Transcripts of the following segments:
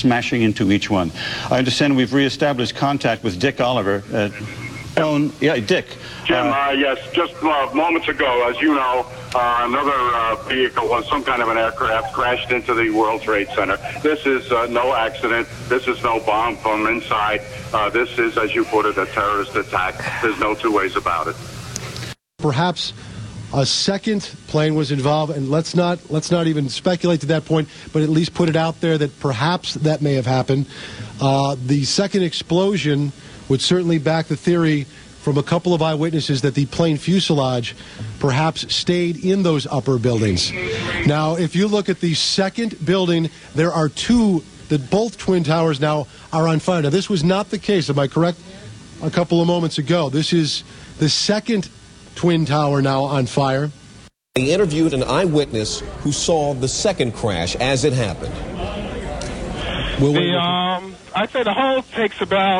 smashing into each one. I understand we've reestablished contact with Dick Oliver. Dick. Jim, yes, just moments ago, as you know, another vehicle, some kind of an aircraft, crashed into the World Trade Center. This is no accident. This is no bomb from inside. This is, as you put it, a terrorist attack. There's no two ways about it. Perhaps a second plane was involved, and let's not even speculate to that point, but at least put it out there that perhaps that may have happened. The second explosion would certainly back the theory from a couple of eyewitnesses that the plane fuselage perhaps stayed in those upper buildings. Now, if you look at the second building, there are two, that both Twin Towers now are on fire. Now, this was not the case, am I correct? A couple of moments ago. This is the second Twin Tower now on fire. They interviewed an eyewitness who saw the second crash as it happened. I'd say the whole takes about,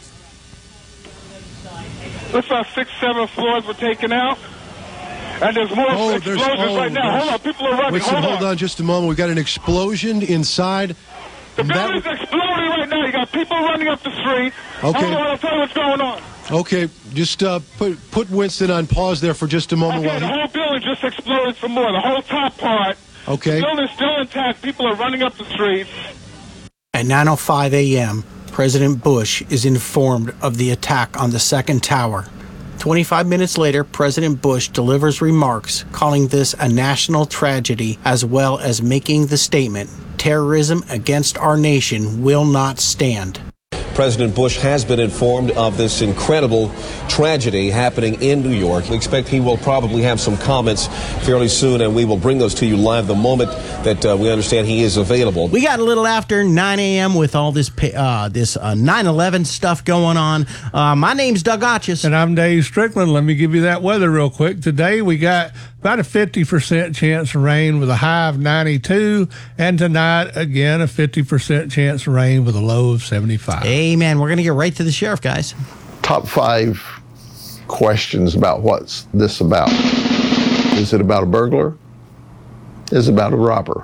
looks like 6, 7 floors were taken out. And there's more explosions right now. Hold on, people are running. Hold on just a moment. We've got an explosion inside. The building's exploding right now. You got people running up the street. Okay. Hold on, I'll tell you what's going on. Okay, just put Winston on pause there for just a moment. Okay, the whole building just exploded some more. The whole top part. Okay. The building's still intact. People are running up the streets. At 9:05 a.m., President Bush is informed of the attack on the second tower. 25 minutes later, President Bush delivers remarks calling this a national tragedy, as well as making the statement, "Terrorism against our nation will not stand." President Bush has been informed of this incredible tragedy happening in New York. We expect he will probably have some comments fairly soon, and we will bring those to you live the moment that we understand he is available. We got a little after 9 a.m. with all this 9/11 stuff going on. My name's Doug Otchis. And I'm Dave Strickland. Let me give you that weather real quick. Today we got about a 50% chance of rain with a high of 92. And tonight, again, a 50% chance of rain with a low of 75. Amen. We're going to get right to the sheriff, guys. Top 5 questions about what's this about. Is it about a burglar? Is it about a robber?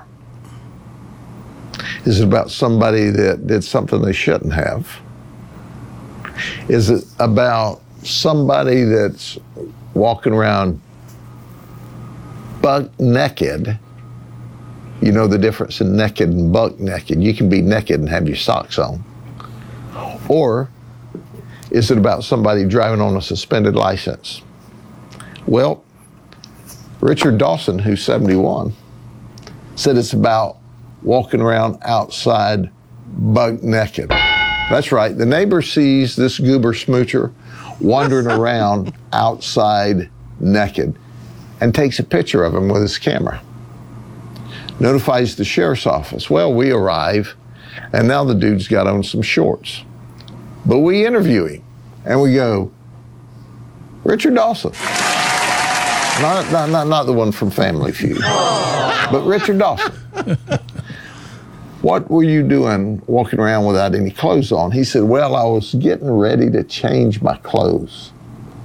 Is it about somebody that did something they shouldn't have? Is it about somebody that's walking around buck naked? You know the difference in naked and buck naked. You can be naked and have your socks on. Or is it about somebody driving on a suspended license? Well, Richard Dawson, who's 71, said it's about walking around outside buck naked. That's right. The neighbor sees this goober smoocher wandering around outside naked and takes a picture of him with his camera. Notifies the sheriff's office. Well, we arrive, and now the dude's got on some shorts. But we interview him, and we go, Richard Dawson. Not the one from Family Feud, but Richard Dawson. What were you doing walking around without any clothes on? He said, well, I was getting ready to change my clothes.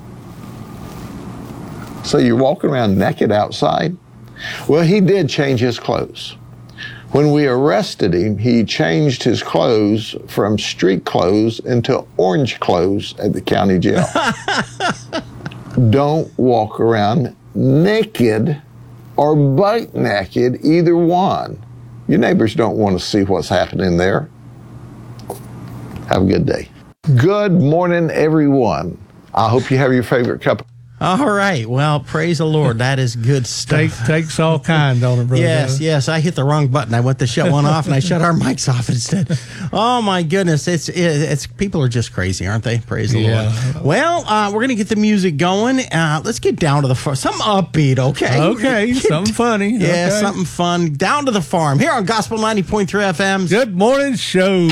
So you're walking around naked outside? Well, he did change his clothes. When we arrested him, he changed his clothes from street clothes into orange clothes at the county jail. Don't walk around naked or butt naked, either one. Your neighbors don't want to see what's happening there. Have a good day. Good morning, everyone. I hope you have your favorite cup. All right. Well, praise the Lord. That is good stuff. Takes all kind, don't it, brother? Yes. I hit the wrong button. I went to shut one off, and I shut our mics off instead. Oh, my goodness. It's people are just crazy, aren't they? Praise the Lord. Well, we're going to get the music going. Let's get down to the farm. Something upbeat, okay? Okay, something funny. Yeah, okay. Something fun. Down to the farm. Here on Gospel 90.3 FM. Good morning show.